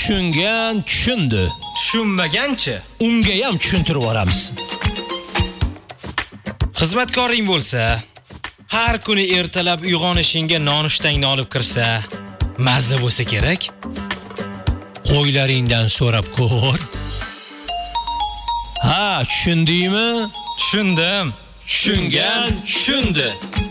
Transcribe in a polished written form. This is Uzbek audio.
tushungan tushundi. Tushunmaganchi? Unga ham tushuntirib yuboramiz. Xizmatkoring bo'lsa, har kuni ertalab uyg'onishingga nonushtangni olib kirsa, mazza bo'lsa kerak. Qo'ylaringdan so'rab ko'r. Ha, tushundingmi? Tushundim. Tushungan tushundi.